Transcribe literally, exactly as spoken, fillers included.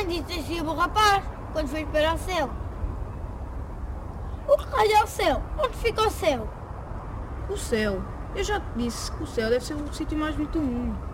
também disse o rapaz, quando foi para o céu. O que raio é o céu? Onde fica o céu? O céu? Eu já te disse que o céu deve ser o sítio mais bonito do mundo.